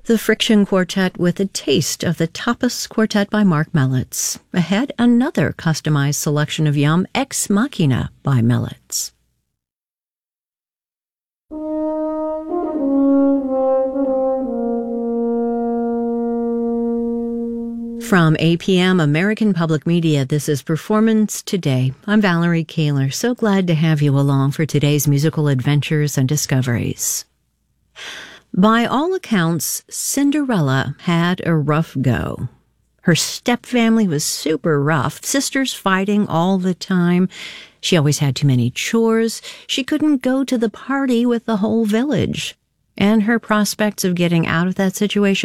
The Friction Quartet with a taste of the Tapas Quartet by Mark Mellitz. Ahead, another customized selection of Yum, Ex Machina by Mellitz. From APM American Public Media, this is Performance Today. I'm Valerie Kaler. So glad to have you along for today's musical adventures and discoveries. By all accounts, Cinderella had a rough go. Her stepfamily was super rough, sisters fighting all the time. She always had too many chores. She couldn't go to the party with the whole village. And her prospects of getting out of that situation